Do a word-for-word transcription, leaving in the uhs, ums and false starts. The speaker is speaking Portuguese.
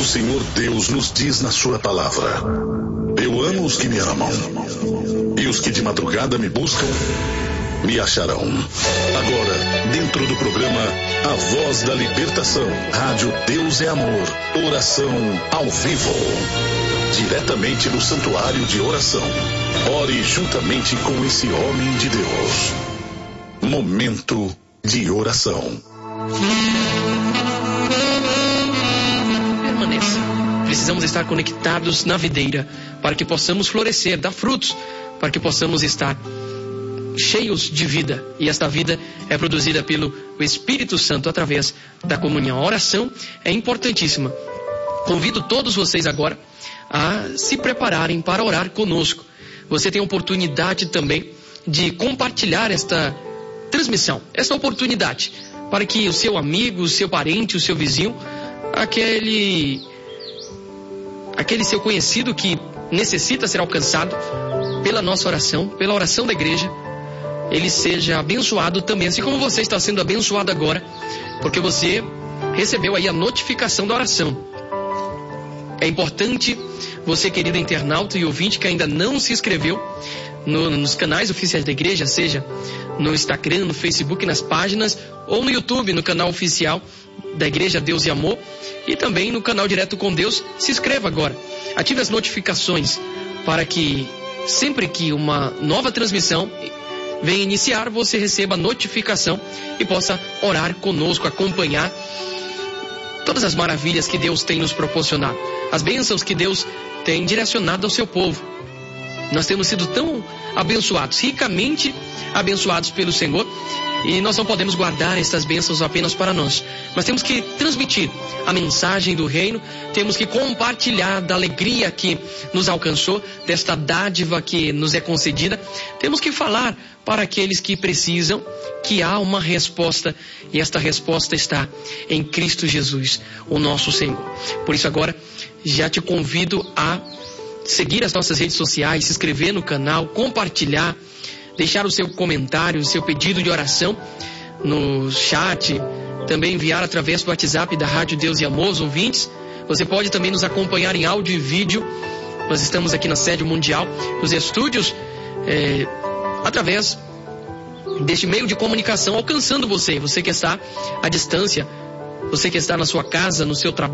Senhor Deus nos diz na sua palavra: eu amo os que me amam, e os que de madrugada me buscam, me acharão. Agora, dentro do programa A Voz da Libertação, Rádio Deus é Amor, oração ao vivo, diretamente do Santuário de Oração. Ore juntamente com esse homem de Deus. Momento de oração. Permaneça. Precisamos estar conectados na videira para que possamos florescer, dar frutos, para que possamos estar cheios de vida. E esta vida é produzida pelo Espírito Santo através da comunhão. A oração é importantíssima. Convido todos vocês agora a se prepararem para orar conosco. Você tem a oportunidade também de compartilhar esta transmissão, esta oportunidade, para que o seu amigo, o seu parente, o seu vizinho, aquele, aquele seu conhecido que necessita ser alcançado pela nossa oração, pela oração da igreja, ele seja abençoado também, assim como você está sendo abençoado agora, porque você recebeu aí a notificação da oração. É importante você, querido internauta e ouvinte, que ainda não se inscreveu no, nos canais oficiais da igreja, seja no Instagram, no Facebook, nas páginas, ou no YouTube, no canal oficial da Igreja Deus e Amor, e também no canal Direto com Deus. Se inscreva agora, ative as notificações para que sempre que uma nova transmissão venha iniciar, você receba a notificação e possa orar conosco, acompanhar todas as maravilhas que Deus tem nos proporcionado, as bênçãos que Deus tem direcionado ao seu povo. Nós temos sido tão abençoados, ricamente abençoados pelo Senhor, e nós não podemos guardar essas bênçãos apenas para nós, mas temos que transmitir a mensagem do reino, temos que compartilhar da alegria que nos alcançou, desta dádiva que nos é concedida, temos que falar para aqueles que precisam que há uma resposta, e esta resposta está em Cristo Jesus, o nosso Senhor. Por isso agora já te convido a seguir as nossas redes sociais, se inscrever no canal, compartilhar, deixar o seu comentário, o seu pedido de oração no chat, também enviar através do WhatsApp da Rádio Deus e Amor, os ouvintes. Você pode também nos acompanhar em áudio e vídeo. Nós estamos aqui na sede mundial, nos estúdios, é, através deste meio de comunicação, alcançando você, você que está à distância, você que está na sua casa, no seu trabalho,